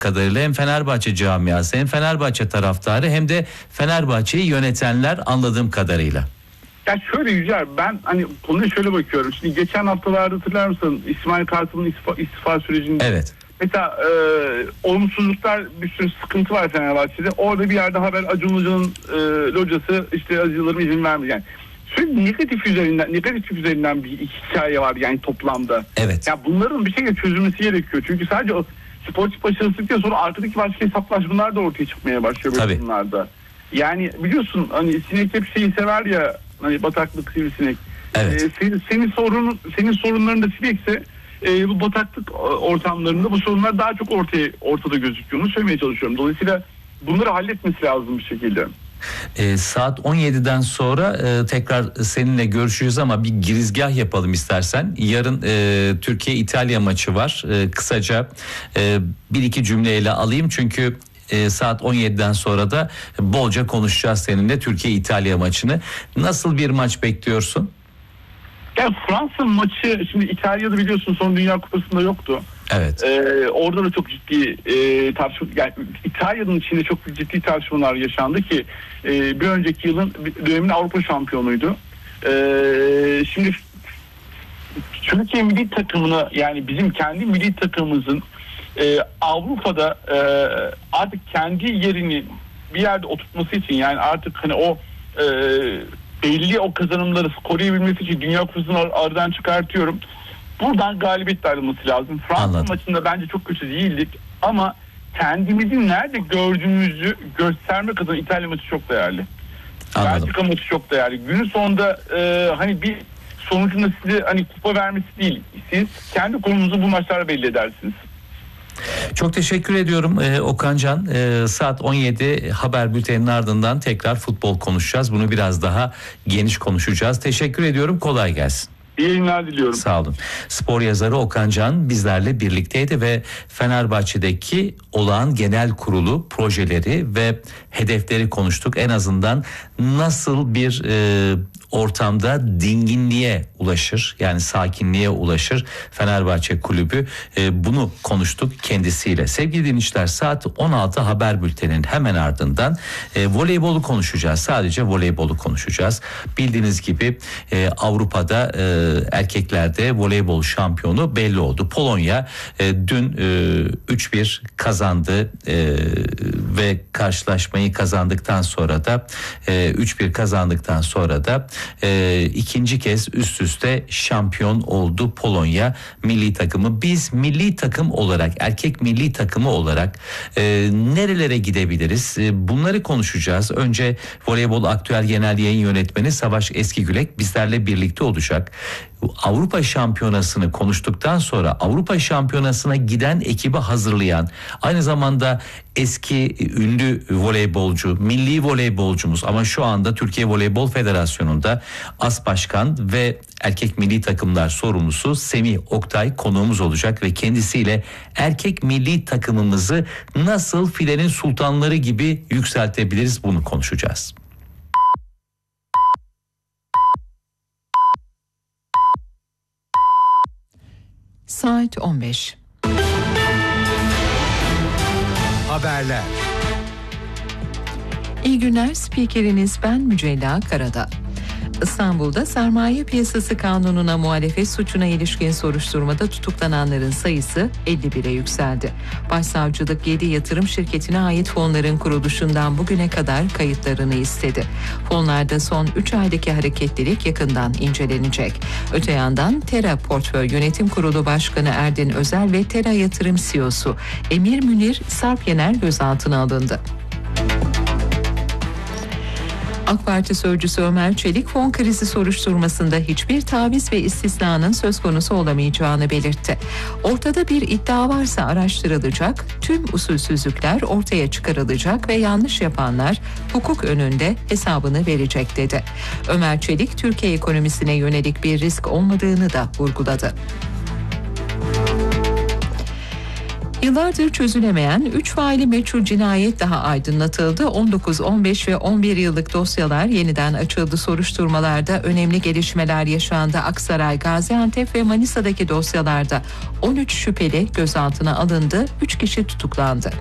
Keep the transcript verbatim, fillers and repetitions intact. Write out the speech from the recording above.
kadarıyla hem Fenerbahçe camiası hem Fenerbahçe taraftarı hem de Fenerbahçe'yi yönetenler anladığım kadarıyla. Ya şöyle Yücel, ben hani konuya şöyle bakıyorum. Şimdi geçen haftalarda hatırlar mısın İsmail Kartal'ın istifa, istifa sürecinde? Evet. Mesela e, olumsuzluklar, bir sürü sıkıntı var Fenerbahçe'de. Orada bir yerde haber Acun Ilıcalı'nın e, locası işte Aziz Yıldırım izin vermiyor. Yani sürekli negatif üzerinden, negatif üzerinden bir hikaye var yani toplamda. Evet. Ya bunların bir şekilde çözülmesi gerekiyor. Çünkü sadece o sportif başarısızlıktan sonra arkadaki başka hesaplaşmalar da ortaya çıkmaya başlıyor böyle bunlarda. Yani biliyorsun hani sinek hep şeyi sever ya, hani bataklık sivrisinek. Evet. Ee, senin, senin sorunun, senin sorunların da sinekse e, bu bataklık ortamlarında bu sorunlar daha çok ortaya ortada gözüküyor. Onu söylemeye çalışıyorum. Dolayısıyla bunları halletmesi lazım bir şekilde. E, saat on yediden sonra e, tekrar seninle görüşeceğiz ama bir girizgah yapalım istersen. Yarın e, Türkiye-İtalya maçı var. E, kısaca e, bir iki cümleyle alayım çünkü e, saat on yediden sonra da bolca konuşacağız seninle Türkiye-İtalya maçını. Nasıl bir maç bekliyorsun? Yani Fransa maçı, şimdi İtalya'da biliyorsun son Dünya Kupası'nda yoktu. Evet. Ee, orada da çok ciddi e, tartışma, yani İtalya'nın içinde çok ciddi tartışmalar yaşandı ki e, bir önceki yılın dönemin Avrupa şampiyonuydu. E, şimdi Türkiye milli takımını, yani bizim kendi milli takımımızın e, Avrupa'da e, artık kendi yerini bir yerde oturtması için, yani artık hani o e, belli o kazanımları koruyabilmesi için Dünya Kupası'nı aradan çıkartıyorum. Buradan galibiyetle ayrılması lazım. Fransa Anladım. maçında bence çok kötü değildik ama kendimizi nerede gördüğümüzü göstermek adına İtalya maçı çok değerli. Anladım. Belçika maçı çok değerli. Günün sonunda e, hani bir sonucunda size hani kupa vermesi değil, siz kendi konumunuzu bu maçlarda belli edersiniz. Çok teşekkür ediyorum ee, Okan Can. Ee, saat on yedi haber bülteninin ardından tekrar futbol konuşacağız. Bunu biraz daha geniş konuşacağız. Teşekkür ediyorum. Kolay gelsin. İyi yayınlar diliyorum. Sağ olun. Spor yazarı Okan Can bizlerle birlikteydi ve Fenerbahçe'deki olağan genel kurulu projeleri ve hedefleri konuştuk. En azından nasıl bir e, ortamda dinginliğe ulaşır, yani sakinliğe ulaşır Fenerbahçe kulübü, e, bunu konuştuk kendisiyle. Sevgili dinleyiciler, saat on altı haber bülteninin hemen ardından e, voleybolu konuşacağız. Sadece voleybolu konuşacağız. Bildiğiniz gibi e, Avrupa'da e, erkeklerde voleybol şampiyonu belli oldu. Polonya e, dün e, üç bir kazandı e, ve karşılaşmayı kazandıktan sonra da e, üç bir kazandıktan sonra da e, ikinci kez üst üste şampiyon oldu Polonya milli takımı. Biz milli takım olarak, erkek milli takımı olarak e, nerelere gidebiliriz? E, bunları konuşacağız. Önce Voleybol Aktüel Genel Yayın Yönetmeni Savaş Eskigülek bizlerle birlikte olacak. Avrupa Şampiyonası'nı konuştuktan sonra Avrupa Şampiyonası'na giden ekibi hazırlayan, aynı zamanda eski ünlü voleybolcu, milli voleybolcumuz ama şu anda Türkiye Voleybol Federasyonu'nda as başkan ve erkek milli takımlar sorumlusu Semih Oktay konuğumuz olacak ve kendisiyle erkek milli takımımızı nasıl filenin sultanları gibi yükseltebiliriz, bunu konuşacağız. Saat on beş. Haberler. İyi günler, spikeriniz ben Mücella Karada. İstanbul'da sermaye piyasası kanununa muhalefet suçuna ilişkin soruşturmada tutuklananların sayısı elli bire yükseldi. Başsavcılık yedi yatırım şirketine ait fonların kuruluşundan bugüne kadar kayıtlarını istedi. Fonlarda son üç aydaki hareketlilik yakından incelenecek. Öte yandan Tera Portföy Yönetim Kurulu Başkanı Erdin Özel ve Tera Yatırım C E O'su Emir Münir Sarp Yener gözaltına alındı. AK Parti sözcüsü Ömer Çelik fon krizi soruşturmasında hiçbir taviz ve istisnanın söz konusu olamayacağını belirtti. Ortada bir iddia varsa araştırılacak, tüm usulsüzlükler ortaya çıkarılacak ve yanlış yapanlar hukuk önünde hesabını verecek dedi. Ömer Çelik, Türkiye ekonomisine yönelik bir risk olmadığını da vurguladı. Yıllardır çözülemeyen üç faili meçhul cinayet daha aydınlatıldı. on dokuz, on beş ve on bir yıllık dosyalar yeniden açıldı. Soruşturmalarda önemli gelişmeler yaşandı. Aksaray, Gaziantep ve Manisa'daki dosyalarda on üç şüpheli gözaltına alındı. üç kişi tutuklandı.